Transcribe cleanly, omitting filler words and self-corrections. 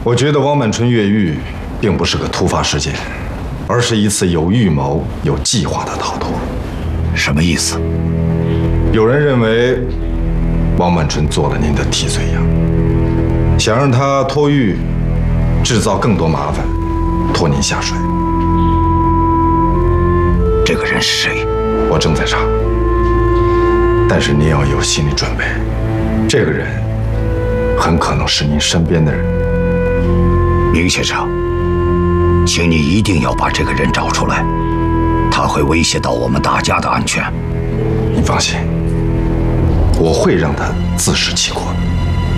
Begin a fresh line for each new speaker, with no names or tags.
我觉得汪满春越狱并不是个突发事件，而是一次有预谋、有计划的逃脱。
什么意思？
有人认为汪满春做了您的替罪羊，想让他脱狱，制造更多麻烦，拖您下水。
这个人是谁？
我正在查，但是您要有心理准备，这个人很可能是您身边的人。
明先生，请你一定要把这个人找出来，他会威胁到我们大家的安全。
你放心，我会让他自食其果。